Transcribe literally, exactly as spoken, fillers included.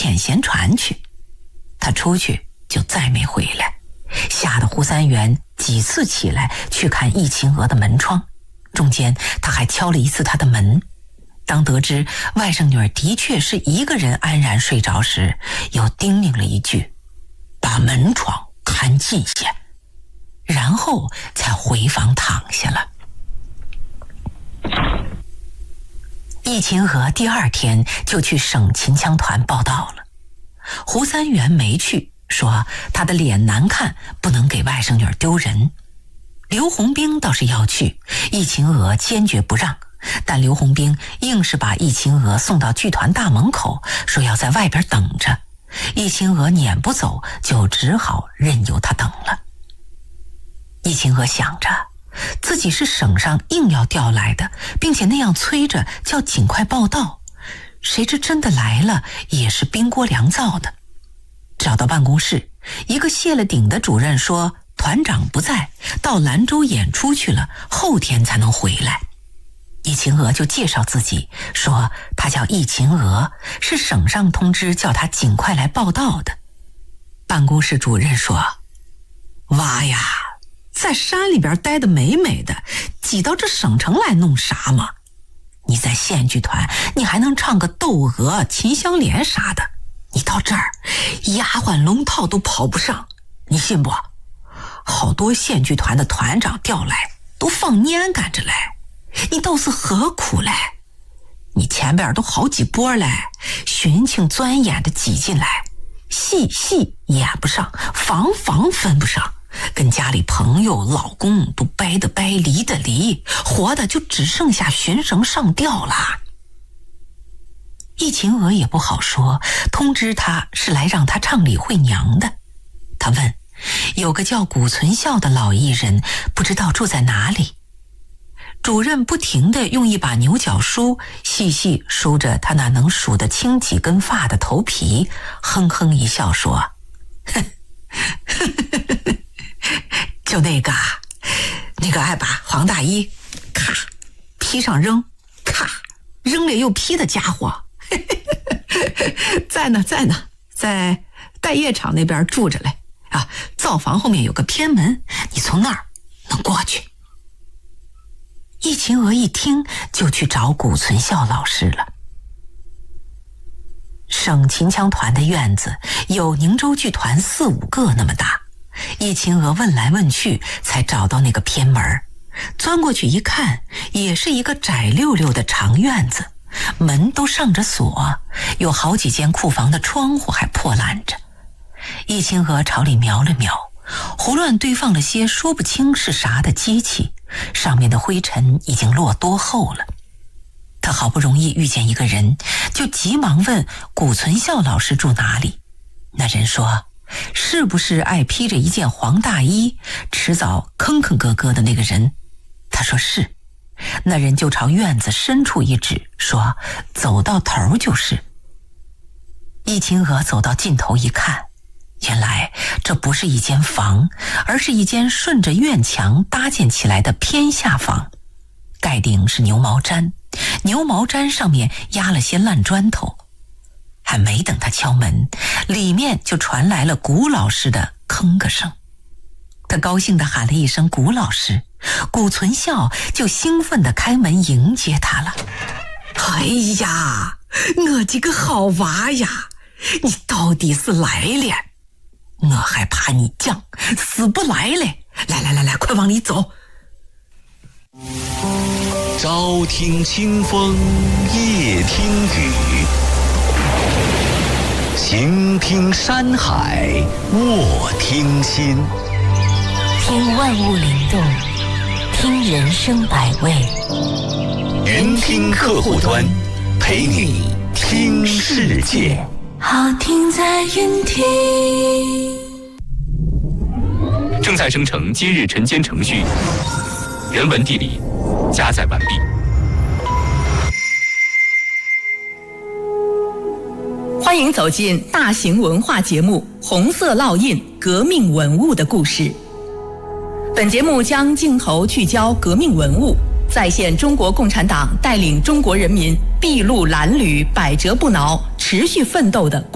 舔咸船去。他出去就再没回来，吓得胡三元几次起来去看易秦娥的门窗，中间他还敲了一次她的门。当得知外甥女儿的确是一个人安然睡着时，又叮咛了一句：把门窗看紧些，然后才回房躺下了。易秦娥第二天就去省秦腔团报道了，胡三元没去，说他的脸难看，不能给外甥女儿丢人。刘洪兵倒是要去，易秦娥坚决不让，但刘洪兵硬是把易秦娥送到剧团大门口，说要在外边等着。易秦娥撵不走，就只好任由他等了。易秦娥想着自己是省上硬要调来的，并且那样催着叫尽快报到，谁知真的来了也是冰锅凉灶的。找到办公室，一个卸了顶的主任说团长不在，到兰州演出去了，后天才能回来。易秦娥就介绍自己，说她叫易秦娥，是省上通知叫她尽快来报到的。办公室主任说：娃呀，在山里边待得美美的，挤到这省城来弄啥嘛？你在县剧团，你还能唱个窦娥、秦香莲啥的，你到这儿丫鬟龙套都跑不上，你信不？好多县剧团的团长调来都放年赶着来，你都是何苦嘞？你前边都好几波嘞，寻情钻眼的挤进来，戏戏演不上，房房分不上，跟家里朋友老公都掰的掰，离的离，活的就只剩下寻绳上吊了。易秦娥也不好说，通知他是来让他唱李慧娘的。他问有个叫古存孝的老艺人，不知道住在哪里。主任不停地用一把牛角梳细细梳着他那能数得清几根发的头皮，哼哼一笑说：就那个那个爱把黄大衣咔披上扔，咔扔了又披的家伙在呢在呢，在待业场那边住着嘞啊，灶房后面有个偏门，你从那儿能过去。易秦娥一听就去找古存孝老师了。省秦腔团的院子有宁州剧团四五个那么大，易秦娥问来问去才找到那个偏门，钻过去一看，也是一个窄溜溜的长院子，门都上着锁，有好几间库房的窗户还破烂着。易秦娥朝里瞄了瞄，胡乱堆放了些说不清是啥的机器，上面的灰尘已经落多厚了。他好不容易遇见一个人，就急忙问古存孝老师住哪里。那人说是不是爱披着一件黄大衣迟早吭吭咯咯的那个人？他说是。那人就朝院子深处一指，说走到头就是。易秦娥走到尽头一看，原来这不是一间房，而是一间顺着院墙搭建起来的偏下房，盖顶是牛毛毡，牛毛毡上面压了些烂砖头。还没等他敲门，里面就传来了古老师的吭个声。他高兴地喊了一声古老师，古存孝就兴奋地开门迎接他了。哎呀，我这个好娃呀，你到底是来了，我还怕你犟，死不来嘞！来来来来，快往里走。 朝听清风，夜听雨，行听山海，卧听心， 听万物灵动，听人生百味。 云听客户端，陪你听世界。 好听在云听。 正在生成今日晨间程序，人文地理加载完毕。 欢迎走进大型文化节目《红色烙印：革命文物的故事》。本节目将镜头聚焦革命文物，再现中国共产党带领中国人民筚路蓝缕、百折不挠、持续奋斗的